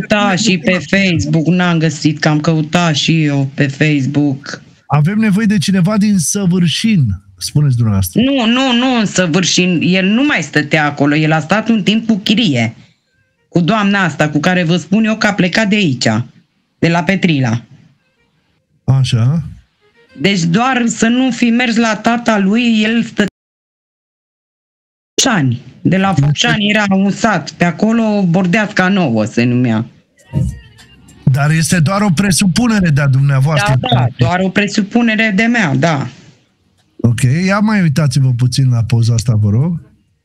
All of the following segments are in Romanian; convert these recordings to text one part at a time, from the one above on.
căutat și pe Facebook, n-am găsit, că am căutat și eu pe Facebook. Avem nevoie de cineva din Săvârșin, spuneți dumneavoastră. Nu în Săvârșin, el nu mai stătea acolo, el a stat un timp cu chirie, cu doamna asta, cu care vă spun eu că a plecat de aici, de la Petrila. Așa. Deci doar să nu fi mers la tata lui, el stătea Focșani. De la Focșani era un sat, pe acolo Bordeasca Nouă se numea. Dar este doar o presupunere de-a dumneavoastră. Da, doar o presupunere de mea, da. Ok, ia mai uitați-vă puțin la poza asta, vă rog.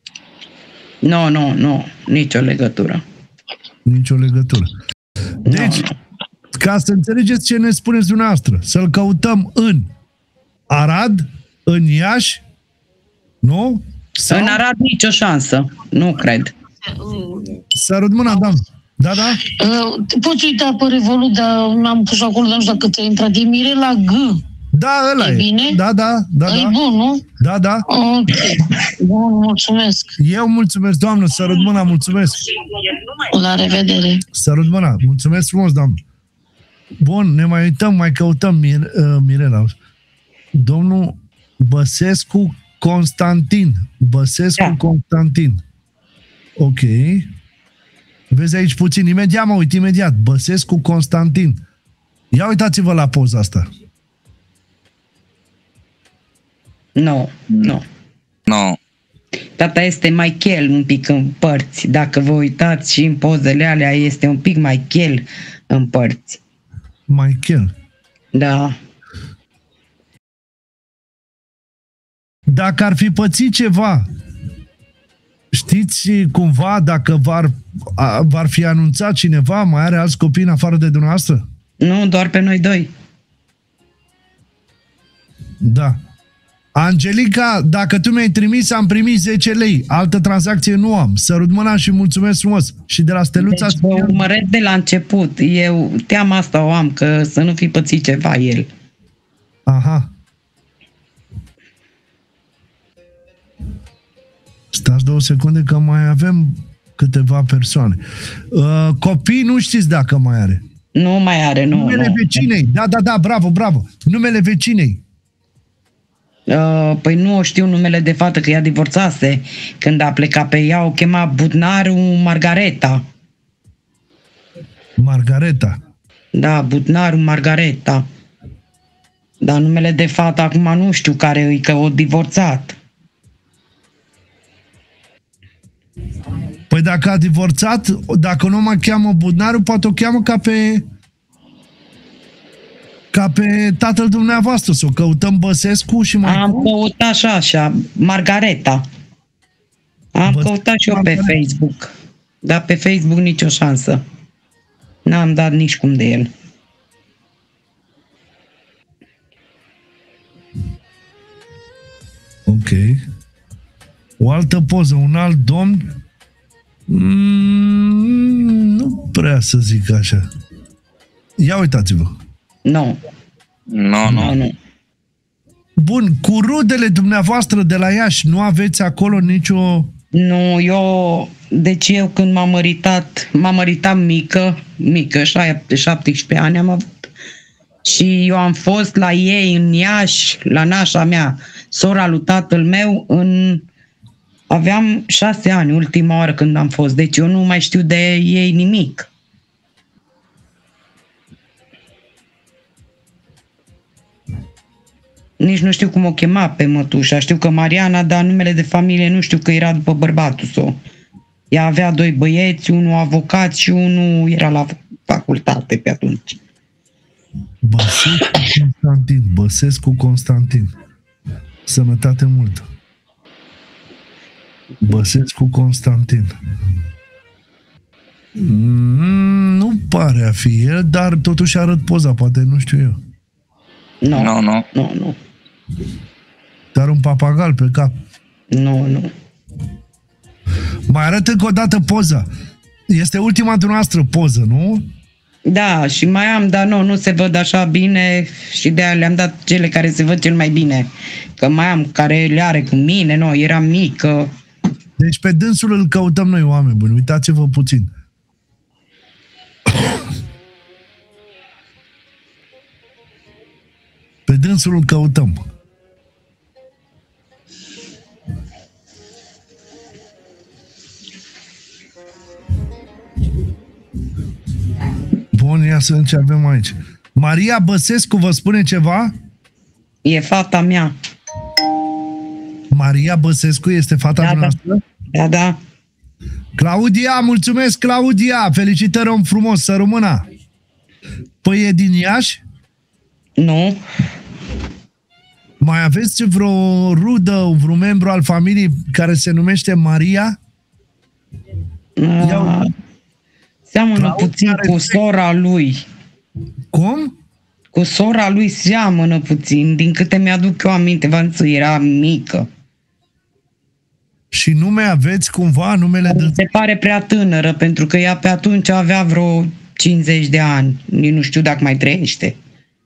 Nu, nicio legătură. Nicio legătură. Deci, ca să înțelegeți ce ne spuneți dumneavoastră, să-l căutăm în Arad, în Iași, nu? Sau... În Arad nicio șansă, nu cred. Sărut mâna, doamnă. Da? Poți uita pe Revolut, dar n-am pus acolo, dar nu știu dacă ți-a intrat. E Mirela G. Da, ăla e. Bine? Da. E bun, nu? Da. Ok. Bun, mulțumesc. Eu mulțumesc, doamnă, sărut mâna, mulțumesc. La revedere. Sărut mâna, mulțumesc frumos, doamnă. Bun, ne mai uităm, mai căutăm Mirela. Domnul Băsescu Constantin. Constantin. Ok. Vezi aici puțin, imediat. Băsescu Constantin. Ia uitați-vă la poza asta. Nu. Tata este mai chel un pic în părți. Dacă vă uitați și în pozele alea, este un pic mai chel în părți. Mai chel? Da. Dacă ar fi pățit ceva, știți cumva dacă v-ar fi anunțat cineva, mai are alți copii în afară de dumneavoastră? Nu, doar pe noi doi. Da. Angelica, dacă tu mi-ai trimis, am primit 10 lei. Altă tranzacție nu am. Sărut mâna și mulțumesc frumos. Și de la Steluța... Deci vă urmăresc de la început. Eu teama asta o am, că să nu fi pățit ceva el. Aha. Stați 2 secunde că mai avem câteva persoane. Copii nu știți dacă mai are. Nu mai are, nu. Numele vecinei. Da, bravo. Numele vecinei. Păi nu știu numele de fată, că ea divorțase când a plecat pe ea. O chema Budnaru Margareta. Margareta? Da, Budnaru Margareta. Dar numele de fată acum nu știu care e, că o divorțat. Păi dacă a divorțat, dacă nu mă cheamă Budnaru, poate o cheamă ca pe tatăl dumneavoastră, să o căutăm Băsescu și mai... Am căutat și așa, Margareta. Căutat și eu pe Facebook. Dar pe Facebook nicio șansă. N-am dat nici cum de el. Ok. O altă poză, un alt domn... nu prea să zic așa. Ia uitați-vă. Nu. Bun, cu rudele dumneavoastră de la Iași, nu aveți acolo nicio... Nu, deci eu când m-am măritat mică, 17 ani am avut. Și eu am fost la ei în Iași, la nașa mea, sora lui tatăl meu, aveam 6 ani, ultima oară când am fost, deci eu nu mai știu de ei nimic. Nici nu știu cum o chema pe mătușa. Știu că Mariana, dar numele de familie nu știu, că era după bărbatul său. Ea avea 2 băieți, unul avocat și unul era la facultate pe atunci. Băsescu Constantin. Sănătate multă. Băsescu Constantin. Nu pare a fi el, dar totuși arăt poza, poate nu știu eu. Nu. Dar un papagal pe cap. Nu. Mai arăt încă o dată poza. Este ultima dumneavoastră poză, nu? Da, și mai am, dar nu se văd așa bine și de aia le-am dat cele care se văd cel mai bine. Că mai am care le are cu mine, eram mică. Deci pe dânsul îl căutăm noi, oameni buni. Uitați-vă puțin. dânsul îl căutăm. Bun, ia să vedem ce avem aici. Maria Băsescu vă spune ceva? E fata mea. Maria Băsescu este fata noastră? Da. Claudia, mulțumesc, Claudia! Felicitări, om frumos, să rămână! Păi e din Iași? Nu. Mai aveți vreo rudă, vreun membru al familiei care se numește Maria? Seamănă Claudia puțin cu sora lui. Cum? Cu sora lui seamănă puțin, din câte mi-aduc eu aminte, era mică. Și nume aveți cumva, numele de... Se pare prea tânără, pentru că ea pe atunci avea vreo 50 de ani. Nu știu dacă mai trăiește.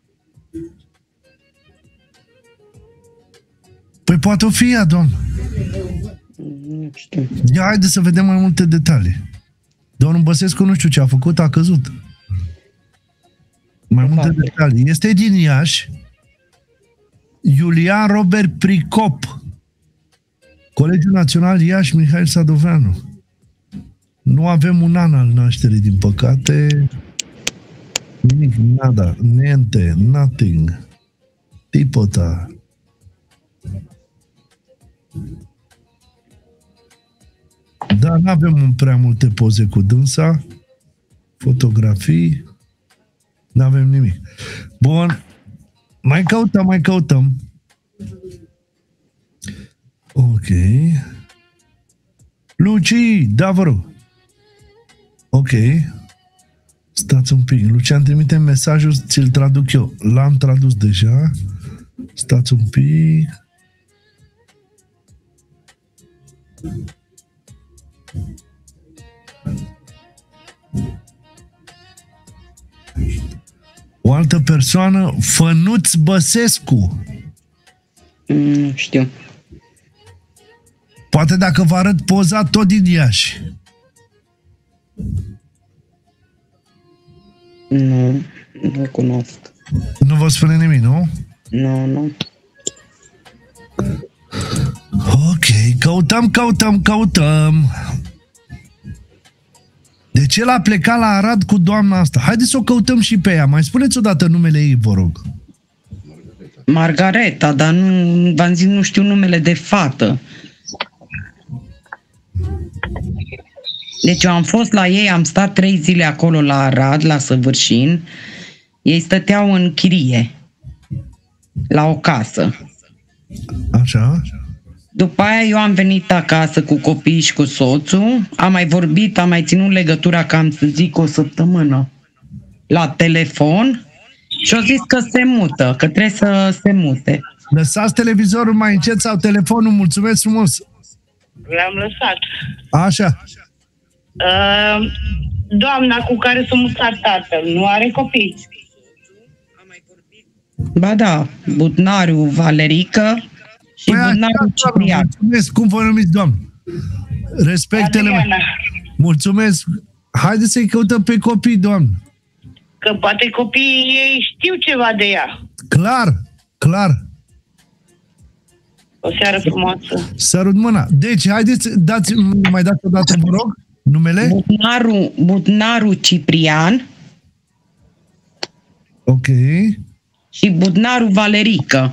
Păi poate o fi ea, doamnă. Nu știu. Ia, haide să vedem mai multe detalii. Domnul Băsescu nu știu ce a făcut, a căzut. Mai multe detalii. Este din Iași. Iulian Robert Pricop. Colegiul Național Iași, Mihail Sadoveanu. Nu avem un an al nașterii, din păcate. Nimic, nada, niente, nothing. Tipota. Da, nu avem prea multe poze cu dânsa. Fotografii. Nu avem nimic. Bun. Mai căutăm. Ok. Luci, da, vă rog. Ok. Stați un pic. Lucian, trimite mesajul, ți-l traduc eu. L-am tradus deja. Stați un pic. O altă persoană, Fănuț Băsescu. Nu știu. Poate dacă vă arăt poza, tot din Iași. Nu cunosc. Nu vă spune nimic, nu? Nu. Ok, căutăm. Deci el a plecat la Arad cu doamna asta. Haideți să o căutăm și pe ea. Mai spuneți odată numele ei, vă rog. Margareta, dar nu, v-am zis, nu știu numele de fată. Deci eu am fost la ei, am stat 3 zile acolo la Arad, la Săvârșin. Ei stăteau în chirie, la o casă. Așa. După aia eu am venit acasă cu copiii și cu soțul, am mai vorbit, am mai ținut legătura cam, să zic, o săptămână la telefon și au zis că se mută, că trebuie să se mute. Lăsați televizorul mai încet sau telefonul, mulțumesc frumos. L-am lăsat. Așa. Doamna cu care s-a mutat tatăl nu are copii. Ba da, Butnariu Valerică și Butnariu Ciprian. Mulțumesc, cum vă numiți, doamnă? Respectele mele. Mulțumesc. Haideți să-i căutăm pe copii, doamnă. Că poate copiii ei știu ceva de ea. Clar. O seară frumoasă. Sărut mâna. Deci, haideți, mai dați o dată, vă rog, numele? Butnaru Ciprian. Ok. Și Butnaru Valerică.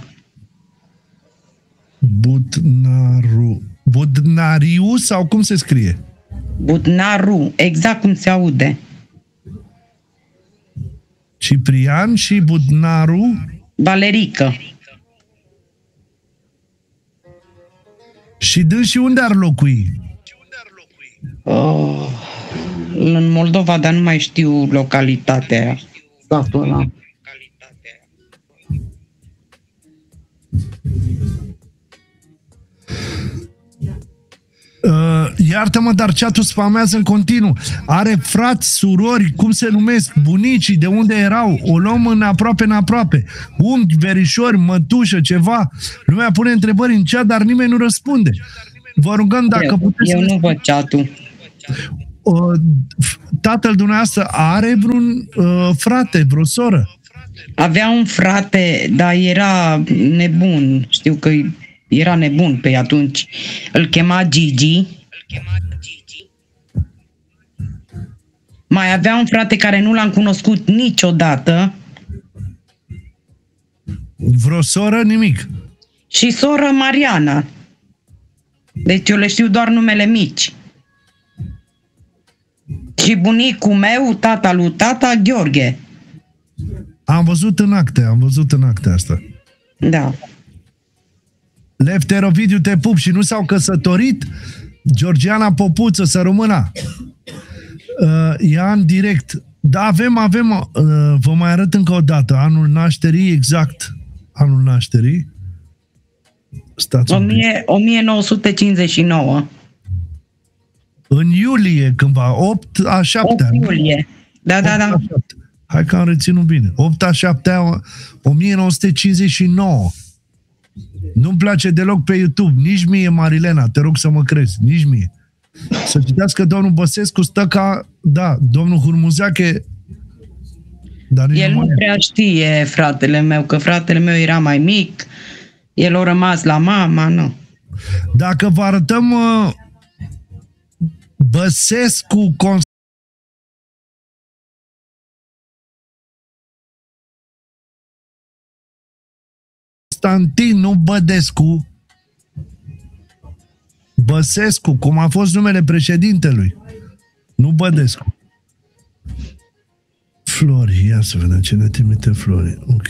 Butnariu sau cum se scrie? Butnaru, exact cum se aude. Ciprian și Butnaru Valerică. Și dânsii unde ar locui? În Moldova, dar nu mai știu localitatea aia. Statul ăla. Iartă-mă, dar chat-ul spamează în continuu. Are frați, surori, cum se numesc, bunicii, de unde erau? O luăm în aproape. Unchi, verișori, mătușă, ceva. Lumea pune întrebări în chat, dar nimeni nu răspunde. Vă rugăm dacă puteți... Eu nu văd chat-ul. Tatăl dumneavoastră are vreun frate, vreo soră? Avea un frate, dar era nebun. Știu că era nebun pe atunci. Îl chema Gigi. Mai avea un frate care nu l-am cunoscut niciodată. Vreo soră? Nimic. Și soră Mariana. Deci eu le știu doar numele mici. Și bunicul meu, tata lui tata, Gheorghe. Am văzut în acte asta. Da. Lefter Ovidiu, te pup. Și nu s-au căsătorit? Georgiana Popuță, să rămână. Ia în direct. Da, avem, vă mai arăt încă o dată, anul nașterii, exact anul nașterii. Stați 1959. În iulie, cândva, 8/7. 8 iulie. Da. Hai că am reținut bine. 8/7, 1959. Nu-mi place deloc pe YouTube. Nici mie, Marilena, te rog să mă crezi. Nici mie. Să citească domnul Băsescu, stă ca... Da, domnul Hurmuzeache... Dar el nu prea știe, fratele meu, că fratele meu era mai mic. El a rămas la mama, nu. Dacă vă arătăm Băsescu Constantin, nu Bădescu, Băsescu, cum a fost numele președintelui, nu Bădescu. Flori, ia să vedem ce ne trimite Flori. Ok.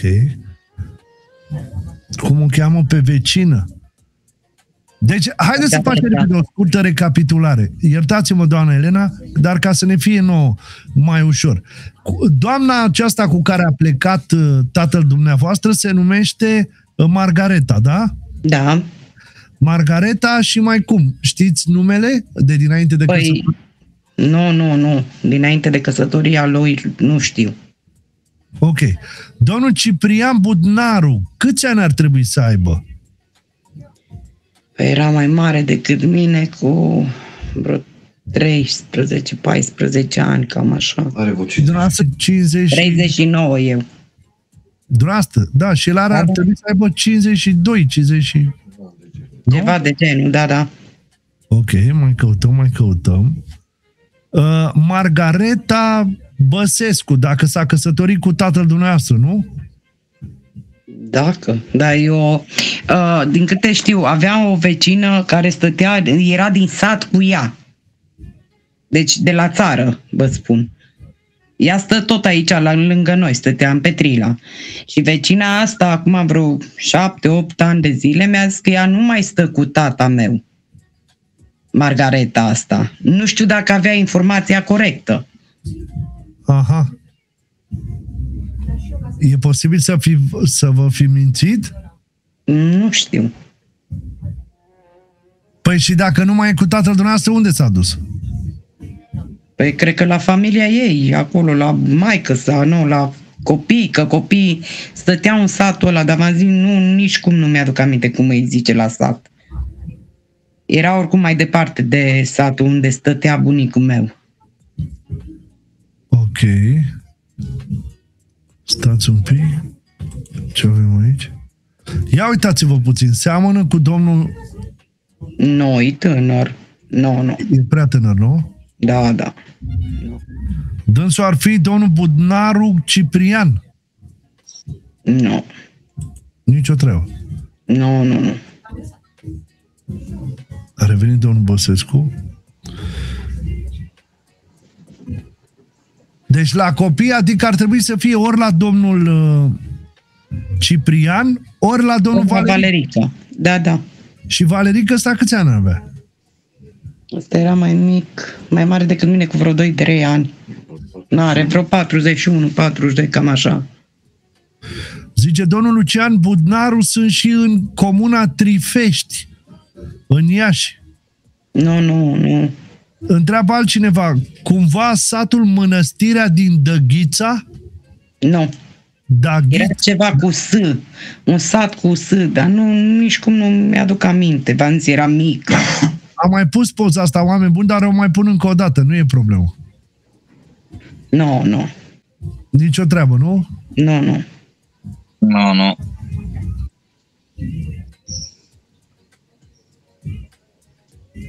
Cum o cheamă pe vecină? Deci, haideți să facem o scurtă recapitulare. Iertați-mă, doamna Elena, dar ca să ne fie nouă mai ușor. Doamna aceasta cu care a plecat tatăl dumneavoastră se numește Margareta, da? Da. Margareta și mai cum? Știți numele de dinainte de căsătorie? Nu. Dinainte de căsătoria lui nu știu. Ok. Domnul Ciprian Budnaru, câți ani ar trebui să aibă? Era mai mare decât mine cu vreo 13-14 ani, cam așa. Are vreo 50... 39 eu. Dumneavoastră, da, și el ar trebui să aibă 52, 50... Ceva de genul, da. Ok, mai căutăm. Margareta Băsescu, dacă s-a căsătorit cu tatăl dumneavoastră, nu? Da, eu, din câte știu, aveam o vecină care era din sat cu ea. Deci de la țară, vă spun. Ea stă tot aici, lângă noi, stătea în Petrila. Și vecina asta, acum vreo 7-8 ani de zile, mi-a zis că ea nu mai stă cu tata meu. Margareta asta. Nu știu dacă avea informația corectă. Aha. E posibil să vă fi mințit? Nu știu. Păi și dacă nu mai e cu tatăl dumneavoastră, unde s-a dus? Păi cred că la familia ei, acolo, la maică sau nu, la copii, că copiii stăteau în satul ăla, dar v-am zis, nici cum nu mi-aduc aminte cum îi zice la sat. Era oricum mai departe de satul unde stătea bunicul meu. Ok. Stați un pic. Ce avem aici? Ia uitați-vă puțin. Seamănă cu domnul... Nu, e tânăr. Nu. E prea tânăr, nu? Da. Dânsul ar fi domnul Budnaru Ciprian. Nu. Nici o treabă. Nu. A revenit domnul Băsescu. Deci la copii, adică ar trebui să fie ori la domnul Ciprian, ori la domnul Valerica. Da. Și Valerica ăsta câți ani avea? Ăsta era mai mic, mai mare decât mine cu vreo 2-3 ani. N-are vreo 41, 42, cam așa. Zice domnul Lucian Budnaru, sunt și în comuna Trifești, în Iași. Nu. Întreabă altcineva, cumva satul Mănăstirea din Dăghița? Nu. Era ceva cu S, un sat cu S, dar nici cum nu mi-aduc aminte, v-am zis, era mic. Am mai pus poza asta, oameni buni, dar o mai pun încă o dată, nu e problemă. Nu. Nici o treabă, nu? Nu. Nu, nu.